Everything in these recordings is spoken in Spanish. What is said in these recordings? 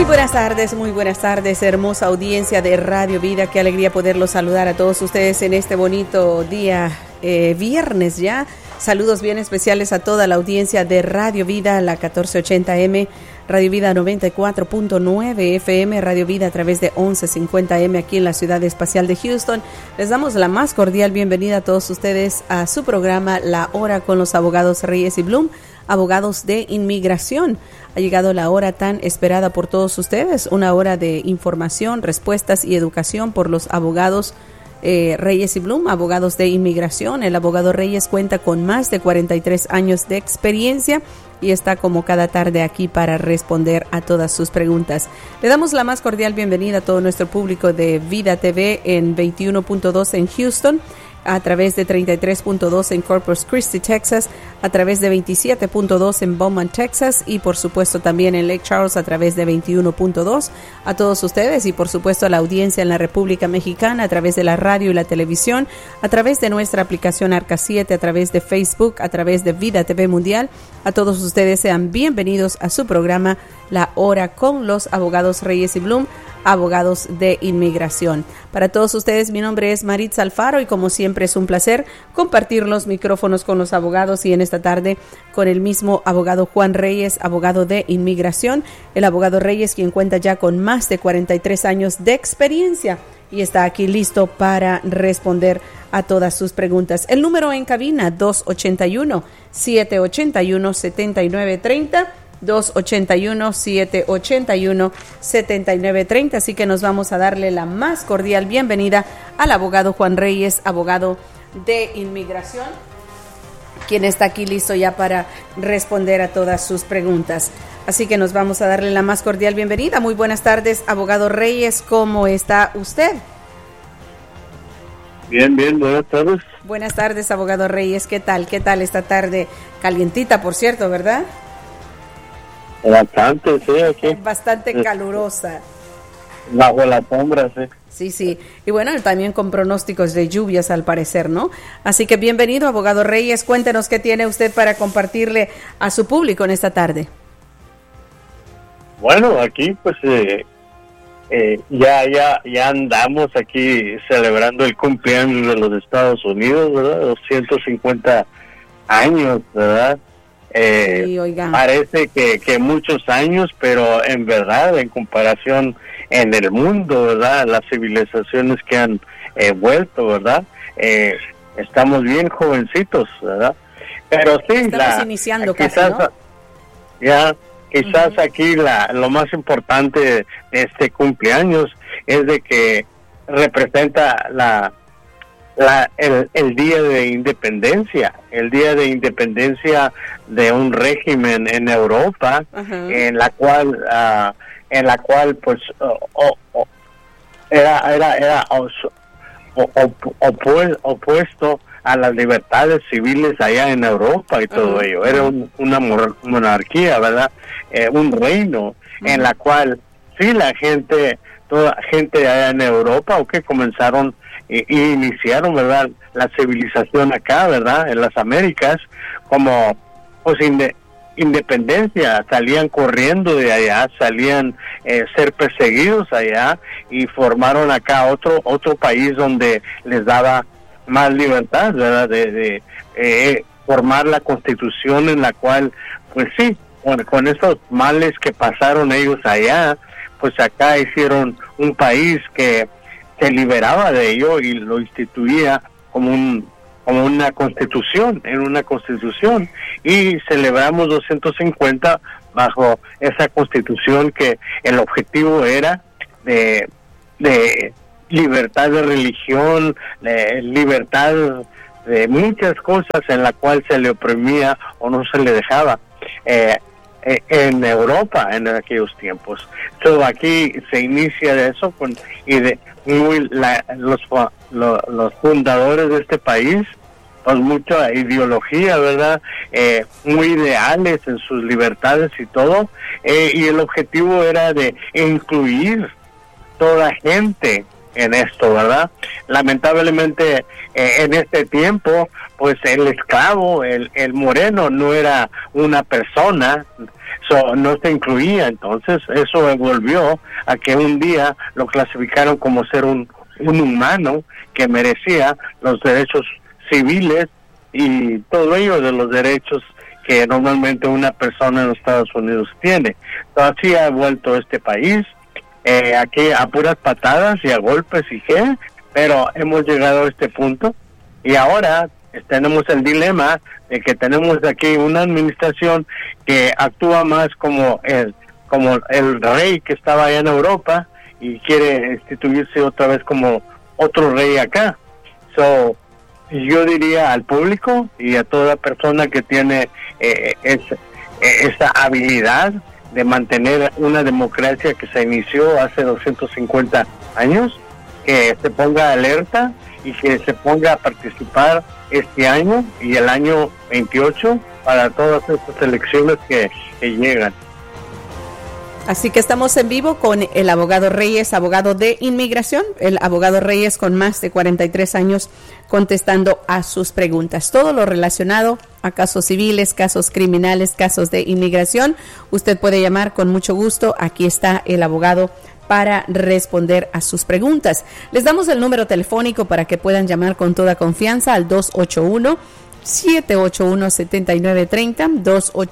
Muy buenas tardes, hermosa audiencia de Radio Vida. Qué alegría poderlos saludar a todos ustedes en este bonito día, viernes ya. Saludos bien especiales a toda la audiencia de Radio Vida, la 1480M, Radio Vida 94.9 FM, Radio Vida a través de 1150M aquí en la ciudad espacial de Houston. Les damos la más cordial bienvenida a todos ustedes a su programa La Hora con los abogados Reyes y Bloom, abogados de inmigración. Ha llegado la hora tan esperada por todos ustedes, una hora de información, respuestas y educación por los abogados Reyes y Bloom, abogados de inmigración. El abogado Reyes cuenta con más de 43 años de experiencia y está como cada tarde aquí para responder a todas sus preguntas. Le damos la más cordial bienvenida a todo nuestro público de Vida TV en 21.2 en Houston, a través de 33.2 en Corpus Christi, Texas, a través de 27.2 en Beaumont, Texas, y por supuesto también en Lake Charles a través de 21.2. A todos ustedes y por supuesto a la audiencia en la República Mexicana a través de la radio y la televisión, a través de nuestra aplicación Arca 7, a través de Facebook, a través de Vida TV Mundial. A todos ustedes sean bienvenidos a su programa La Hora con los abogados Reyes y Bloom, abogados de inmigración. Para todos ustedes, mi nombre es Maritza Alfaro y como siempre es un placer compartir los micrófonos con los abogados y en esta tarde con el mismo abogado Juan Reyes, abogado de inmigración. El abogado Reyes, quien cuenta ya con más de 43 años de experiencia y está aquí listo para responder a todas sus preguntas. El número en cabina 281-781-7930, 281-781-7930. Así que nos vamos a darle la más cordial bienvenida al abogado Juan Reyes, abogado de inmigración, quien está aquí listo ya para responder a todas sus preguntas. Así que nos vamos a darle la más cordial bienvenida. Muy buenas tardes, abogado Reyes, ¿cómo está usted? Bien, buenas tardes. Buenas tardes, abogado Reyes, ¿qué tal? ¿Qué tal esta tarde? Calientita, por cierto, ¿verdad? Bastante, sí, aquí. Bastante calurosa. Bajo la sombra, sí. Sí. Y bueno, también con pronósticos de lluvias al parecer, ¿no? Así que bienvenido, abogado Reyes. Cuéntenos qué tiene usted para compartirle a su público en esta tarde. Bueno, aquí pues ya andamos aquí celebrando el cumpleaños de los Estados Unidos, ¿verdad? 250 años, ¿verdad? Sí, parece que muchos años, pero en verdad, en comparación en el mundo, ¿verdad? Las civilizaciones que han vuelto, ¿verdad? Estamos bien jovencitos, ¿verdad? Pero sí, estamos iniciando quizás, casi, ¿no? Quizás aquí lo más importante de este cumpleaños es de que representa el día de independencia, de un régimen en Europa, en la cual pues era opuesto a las libertades civiles allá en Europa y todo ello. Era una monarquía, ¿verdad? Un reino en la cual sí toda gente allá en Europa comenzaron y iniciaron, ¿verdad?, la civilización acá, ¿verdad?, en las Américas, como pues independencia, salían corriendo de allá, salían ser perseguidos allá y formaron acá otro país donde les daba más libertad, ¿verdad?, de formar la constitución en la cual, pues sí, con esos males que pasaron ellos allá, pues acá hicieron un país que se liberaba de ello y lo instituía como una constitución, y celebramos 250 bajo esa constitución, que el objetivo era de libertad de religión, de libertad de muchas cosas en la cual se le oprimía o no se le dejaba en Europa en aquellos tiempos. Todo aquí se inicia de eso los fundadores de este país, con mucha ideología, ¿verdad? Muy ideales en sus libertades y todo, y el objetivo era de incluir toda gente en esto, ¿verdad? Lamentablemente en este tiempo, pues el esclavo, el moreno no era una persona, no se incluía. Entonces eso volvió a que un día lo clasificaron como ser un humano que merecía los derechos civiles y todo ello de los derechos que normalmente una persona en los Estados Unidos tiene. Entonces así ha vuelto este país, aquí a puras patadas y a golpes y qué, pero hemos llegado a este punto y ahora tenemos el dilema de que tenemos aquí una administración que actúa más como el rey que estaba allá en Europa y quiere instituirse otra vez como otro rey acá. Yo diría al público y a toda persona que tiene esa habilidad de mantener una democracia que se inició hace 250 años, que se ponga alerta y que se ponga a participar este año y el año 28 para todas estas elecciones que llegan. Así que estamos en vivo con el abogado Reyes, abogado de inmigración, el abogado Reyes con más de 43 años contestando a sus preguntas. Todo lo relacionado a casos civiles, casos criminales, casos de inmigración, usted puede llamar con mucho gusto. Aquí está el abogado para responder a sus preguntas. Les damos el número telefónico para que puedan llamar con toda confianza al 281-781-7930,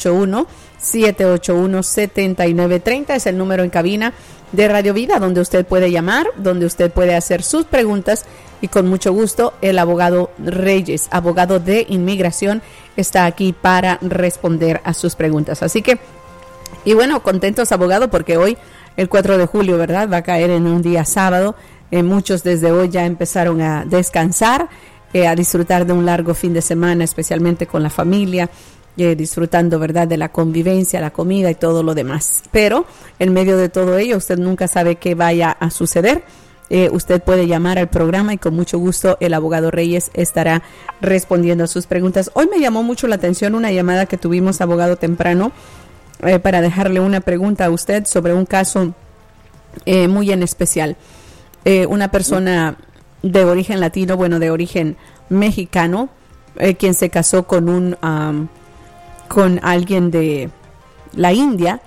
281-781-7930 es el número en cabina de Radio Vida, donde usted puede llamar, donde usted puede hacer sus preguntas y con mucho gusto el abogado Reyes, abogado de inmigración, está aquí para responder a sus preguntas. Así que, y bueno, contentos abogado porque hoy, el 4 de julio, ¿verdad? Va a caer en un día sábado. Muchos desde hoy ya empezaron a descansar, a disfrutar de un largo fin de semana, especialmente con la familia, disfrutando, ¿verdad?, de la convivencia, la comida y todo lo demás. Pero en medio de todo ello, usted nunca sabe qué vaya a suceder. Usted puede llamar al programa y con mucho gusto el abogado Reyes estará respondiendo a sus preguntas. Hoy me llamó mucho la atención una llamada que tuvimos, abogado, temprano, para dejarle una pregunta a usted sobre un caso muy en especial. Una persona de origen latino, bueno, de origen mexicano, quien se casó con alguien de la India.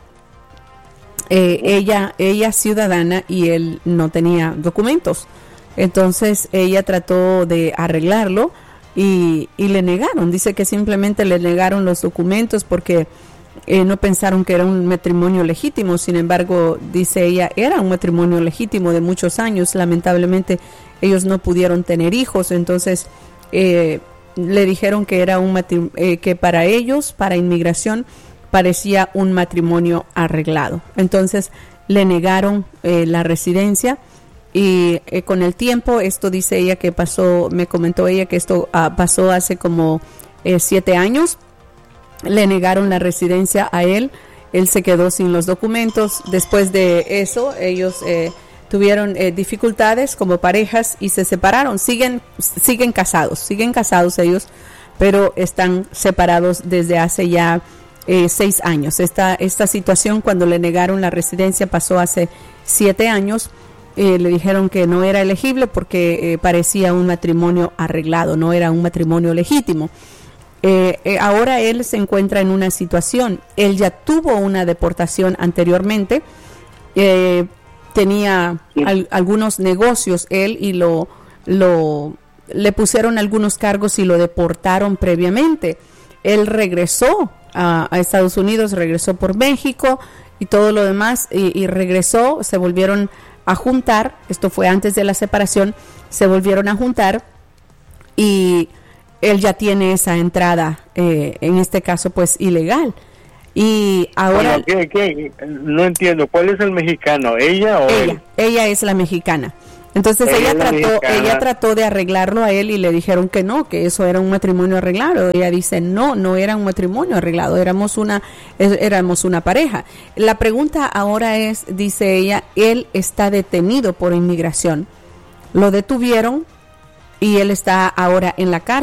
Ella ciudadana y él no tenía documentos. Entonces ella trató de arreglarlo y le negaron. Dice que simplemente le negaron los documentos porque no pensaron que era un matrimonio legítimo. Sin embargo, dice ella, era un matrimonio legítimo de muchos años. Lamentablemente ellos no pudieron tener hijos. Entonces le dijeron que era que para ellos, para inmigración, parecía un matrimonio arreglado. Entonces le negaron la residencia y con el tiempo, esto dice ella que pasó, me comentó ella que esto pasó hace como 7 años. Le negaron la residencia a él se quedó sin los documentos. Después de eso, ellos tuvieron dificultades como parejas y se separaron. Siguen casados ellos, pero están separados desde hace ya 6 años. Esta situación, cuando le negaron la residencia, pasó hace 7 años. Le dijeron que no era elegible porque parecía un matrimonio arreglado, no era un matrimonio legítimo. Ahora él se encuentra en una situación. Él ya tuvo una deportación anteriormente. Tenía algunos negocios él y le pusieron algunos cargos y lo deportaron previamente. Él regresó a Estados Unidos, regresó por México y todo lo demás y regresó, se volvieron a juntar. Esto fue antes de la separación. Se volvieron a juntar y él ya tiene esa entrada, en este caso pues ilegal. Y ahora... Bueno, ¿qué? No entiendo, ¿cuál es el mexicano? ¿Ella o él? Ella es la mexicana. Entonces ella trató de arreglarlo a él y le dijeron que no, que eso era un matrimonio arreglado. Ella dice, no era un matrimonio arreglado, éramos una pareja. La pregunta ahora es, dice ella, él está detenido por inmigración. Lo detuvieron y él está ahora en la cárcel.